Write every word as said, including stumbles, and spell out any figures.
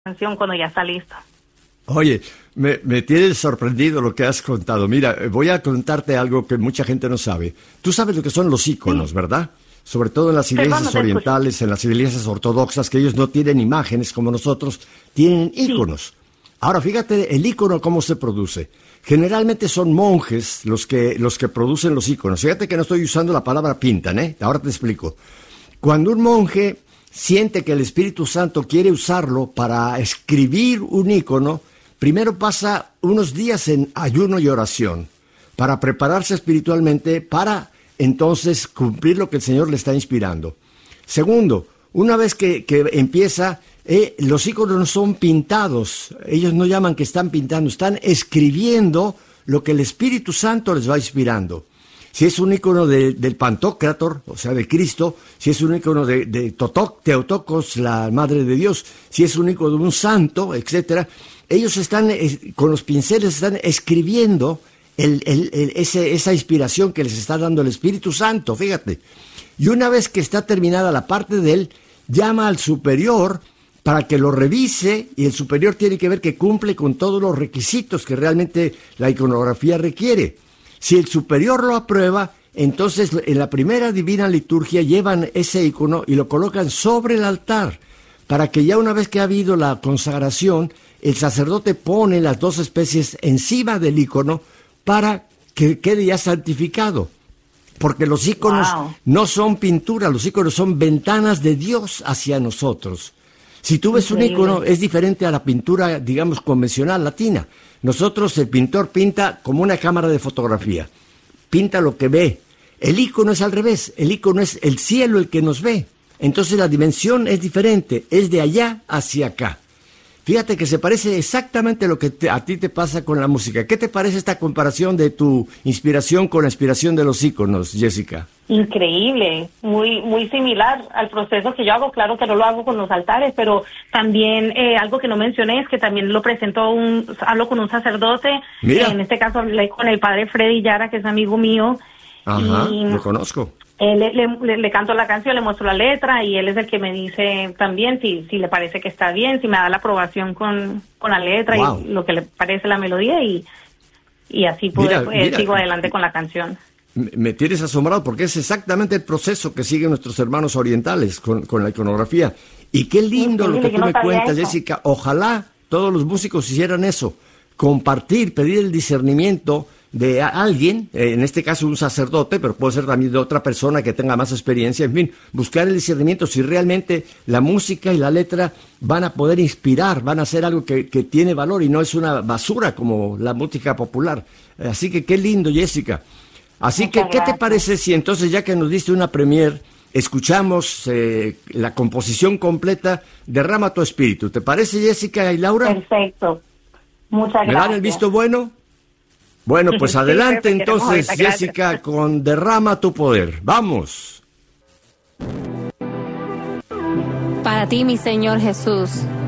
canción cuando ya está listo. Oye, me, me tiene sorprendido lo que has contado. Mira, voy a contarte algo que mucha gente no sabe. Tú sabes lo que son los íconos, sí, ¿verdad? Sobre todo en las iglesias Perdón, no orientales, escucho. en las iglesias ortodoxas, que ellos no tienen imágenes como nosotros, tienen íconos. Sí. Ahora, fíjate, el ícono cómo se produce. Generalmente son monjes los que, los que producen los íconos. Fíjate que no estoy usando la palabra pintan, ¿eh? Ahora te explico. Cuando un monje siente que el Espíritu Santo quiere usarlo para escribir un ícono, primero pasa unos días en ayuno y oración para prepararse espiritualmente para entonces cumplir lo que el Señor le está inspirando. Segundo, una vez que, que empieza, eh, los íconos no son pintados, ellos no llaman que están pintando, están escribiendo lo que el Espíritu Santo les va inspirando. Si es un ícono de, del Pantocrátor, o sea, de Cristo, si es un ícono de, de Totoc, Teotocos, la Madre de Dios, si es un ícono de un santo, etcétera, ellos están, eh, con los pinceles, están escribiendo el, el, el, ese, esa inspiración que les está dando el Espíritu Santo, fíjate. Y una vez que está terminada la parte de él, llama al superior para que lo revise, y el superior tiene que ver que cumple con todos los requisitos que realmente la iconografía requiere. Si el superior lo aprueba, entonces en la primera divina liturgia llevan ese ícono y lo colocan sobre el altar, para que ya una vez que ha habido la consagración, el sacerdote pone las dos especies encima del ícono para que quede ya santificado. Porque los íconos wow. no son pintura, los íconos son ventanas de Dios hacia nosotros. Si tú ves Increíble. un ícono, es diferente a la pintura, digamos, convencional latina. Nosotros, el pintor pinta como una cámara de fotografía, pinta lo que ve. El ícono es al revés, el ícono es el cielo el que nos ve. Entonces la dimensión es diferente, es de allá hacia acá. Fíjate que se parece exactamente lo que te, a ti te pasa con la música. ¿Qué te parece esta comparación de tu inspiración con la inspiración de los íconos, Jessica? Increíble, muy muy similar al proceso que yo hago. Claro que no lo hago con los altares, pero también eh, algo que no mencioné es que también lo presentó un, hablo con un sacerdote. Mira. Eh, en este caso hablé con el padre Freddy Yara, que es amigo mío. Ajá, y lo conozco. Él, le, le, le canto la canción, le muestro la letra y él es el que me dice también si, si le parece que está bien, si me da la aprobación con, con la letra wow. y lo que le parece la melodía y, y así pude, mira, eh, mira. sigo adelante con la canción. Me tienes asombrado porque es exactamente el proceso que siguen nuestros hermanos orientales con, con la iconografía. Y qué lindo sí, lo que tú no me cuentas, eso. Jessica. Ojalá todos los músicos hicieran eso. Compartir, pedir el discernimiento de alguien, eh, en este caso un sacerdote, pero puede ser también de otra persona que tenga más experiencia, en fin, buscar el discernimiento si realmente la música y la letra van a poder inspirar, van a ser algo que, que tiene valor y no es una basura como la música popular. Eh, así que qué lindo, Jessica. Así Muchas que, ¿qué gracias. te parece si entonces, ya que nos diste una premier, escuchamos eh, la composición completa, Derrama tu Espíritu? ¿Te parece, Jessica y Laura? Perfecto. Muchas gracias. ¿Me dan el visto bueno? Bueno, pues adelante sí, entonces, Jessica, con Derrama tu Poder. ¡Vamos! Para ti, mi Señor Jesús,